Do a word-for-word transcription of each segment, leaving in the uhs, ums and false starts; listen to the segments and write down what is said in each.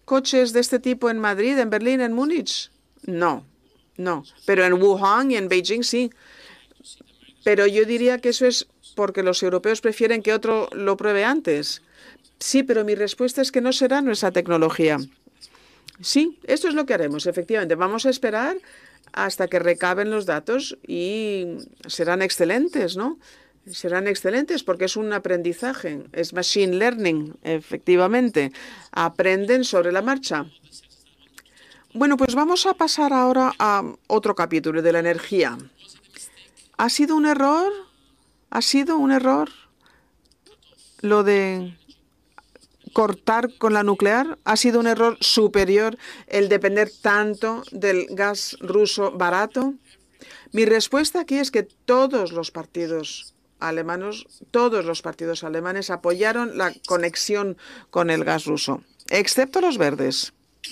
coches de este tipo en Madrid, en Berlín, en Múnich? No, no. Pero en Wuhan y en Beijing sí. Pero yo diría que eso es porque los europeos prefieren que otro lo pruebe antes. Sí, pero mi respuesta es que no será nuestra tecnología. Sí, esto es lo que haremos, efectivamente. Vamos a esperar hasta que recaben los datos y serán excelentes, ¿no? Serán excelentes porque es un aprendizaje, es machine learning, efectivamente. Aprenden sobre la marcha. Bueno, pues vamos a pasar ahora a otro capítulo de la energía. ¿Ha sido un error? ¿Ha sido un error lo de cortar con la nuclear? ¿Ha sido un error superior el depender tanto del gas ruso barato? Mi respuesta aquí es que todos los partidos alemanes, todos los partidos alemanes apoyaron la conexión con el gas ruso, excepto los verdes.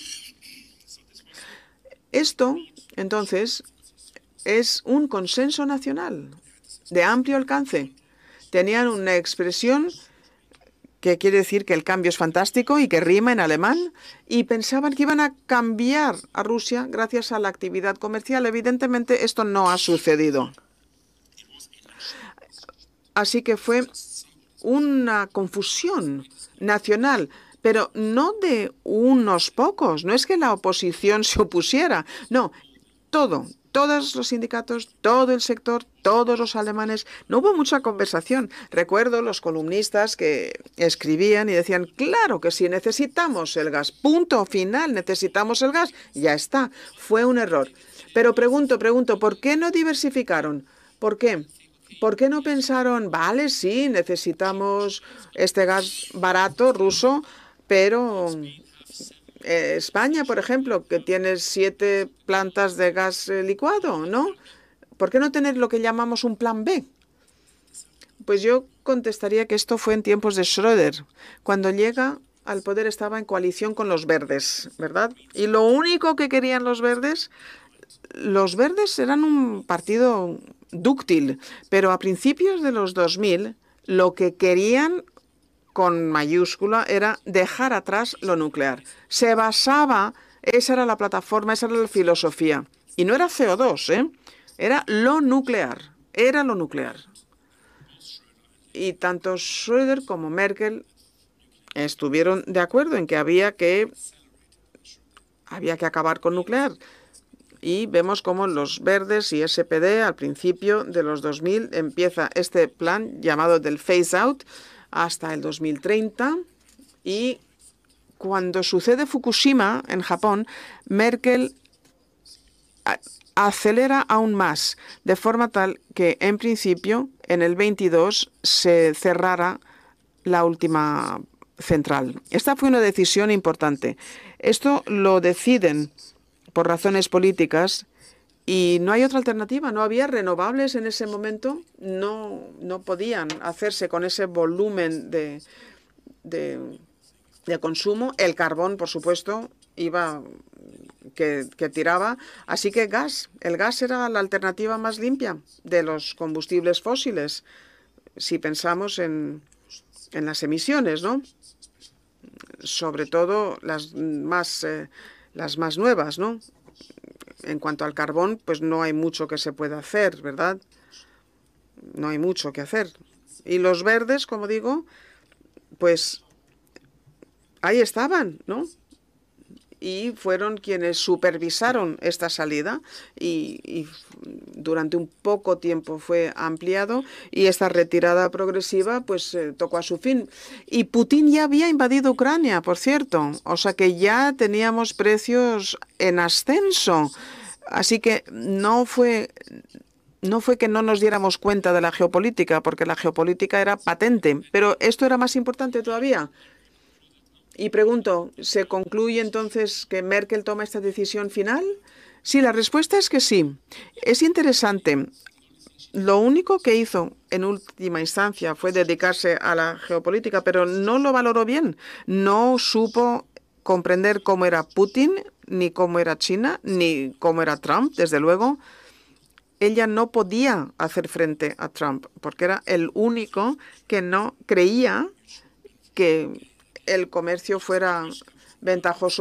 Esto, entonces, es un consenso nacional de amplio alcance. Tenían una expresión que quiere decir que el cambio es fantástico y que rima en alemán, y pensaban que iban a cambiar a Rusia gracias a la actividad comercial. Evidentemente, esto no ha sucedido. Así que fue una confusión nacional, pero no de unos pocos. No es que la oposición se opusiera, no, todo. Todos los sindicatos, todo el sector, todos los alemanes. No hubo mucha conversación. Recuerdo los columnistas que escribían y decían, claro que sí, necesitamos el gas. Punto final, necesitamos el gas. Ya está. Fue un error. Pero pregunto, pregunto, ¿por qué no diversificaron? ¿Por qué? ¿Por qué no pensaron, vale, sí, necesitamos este gas barato ruso, pero España, por ejemplo, que tiene siete plantas de gas licuado, ¿no? ¿Por qué no tener lo que llamamos un plan B? Pues yo contestaría que esto fue en tiempos de Schröder. Cuando llega al poder estaba en coalición con los verdes, ¿verdad? Y lo único que querían los verdes, los verdes eran un partido dúctil, pero a principios de los dos mil lo que querían con mayúscula era dejar atrás lo nuclear. Se basaba, esa era la plataforma, esa era la filosofía. Y no era C O dos, ¿eh? Era lo nuclear, era lo nuclear. Y tanto Schröder como Merkel estuvieron de acuerdo en que había que, había que acabar con nuclear. Y vemos cómo los verdes y S P D al principio de los dos mil empieza este plan llamado del phase out, hasta el dos mil treinta, y cuando sucede Fukushima en Japón, Merkel acelera aún más, de forma tal que en principio en el veintidós se cerrara la última central. Esta fue una decisión importante. Esto lo deciden por razones políticas y no hay otra alternativa. No había renovables en ese momento. No, no podían hacerse con ese volumen de, de, de consumo. El carbón, por supuesto, iba que, que tiraba. Así que gas. El gas era la alternativa más limpia de los combustibles fósiles, si pensamos en, en las emisiones, ¿no? Sobre todo las más, eh, las más nuevas, ¿no? En cuanto al carbón, pues no hay mucho que se pueda hacer, ¿verdad? No hay mucho que hacer. Y los verdes, como digo, pues ahí estaban, ¿no? Y fueron quienes supervisaron esta salida y, y durante un poco tiempo fue ampliado y esta retirada progresiva pues eh, tocó a su fin. Y Putin ya había invadido Ucrania, por cierto, o sea que ya teníamos precios en ascenso. Así que no fue, no fue que no nos diéramos cuenta de la geopolítica, porque la geopolítica era patente, pero esto era más importante todavía. Y pregunto, ¿se concluye entonces que Merkel toma esta decisión final? Sí, la respuesta es que sí. Es interesante. Lo único que hizo en última instancia fue dedicarse a la geopolítica, pero no lo valoró bien. No supo comprender cómo era Putin, ni cómo era China, ni cómo era Trump, desde luego. Ella no podía hacer frente a Trump, porque era el único que no creía que el comercio fuera ventajoso